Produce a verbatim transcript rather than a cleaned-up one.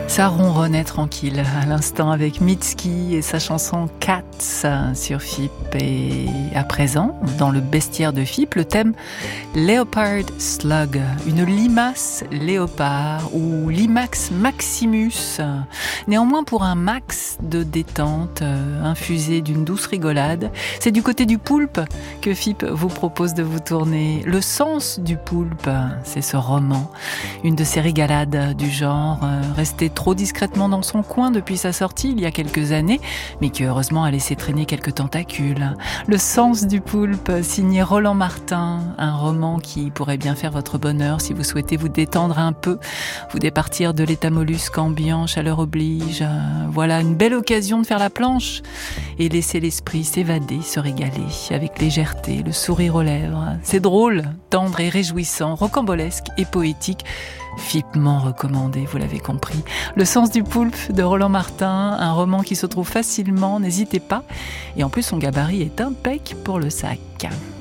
Ça ronronnait tranquille à l'instant avec Mitski et sa chanson Cats sur F I P. Et à présent, dans le bestiaire de F I P, le thème Leopard Slug, une limace léopard ou Limax maximus. Néanmoins, pour un max de détente euh, infusé d'une douce rigolade, c'est du côté du poulpe que F I P vous propose de vous tourner. Le sens du poulpe, c'est ce roman, une de ces régalades du genre euh, resté trop discrètement dans son coin depuis sa sortie il y a quelques années, mais qui heureusement a laissé traîner quelques tentacules. Le sens du poulpe, signé Roland Martin, un roman qui pourrait bien faire votre bonheur si vous souhaitez vous détendre un peu, vous départir de l'état mollusque ambiant, chaleur oblige. Voilà une belle occasion de faire la planche et laisser l'esprit s'évader, se régaler avec légèreté, le sourire aux lèvres. C'est drôle, tendre et réjouissant, rocambolesque et poétique. Vivement recommandé, vous l'avez compris. Le sens du poulpe de Roland Martin, un roman qui se trouve facilement, n'hésitez pas. Et en plus, son gabarit est impec pour le sac.